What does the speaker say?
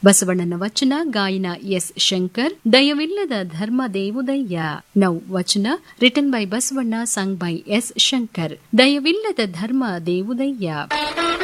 ಬಸವಣ್ಣನ ವಚನ ಗಾಯನ ಎಸ್ ಶಂಕರ್. ದಯವಿಲ್ಲದ ಧರ್ಮ ದೇವುದಯ್ಯ. ನೌ ವಚನ written by Basavanna, sung by S Shankar. ದಯವಿಲ್ಲದ ಧರ್ಮ ದೇವುದಯ್ಯ.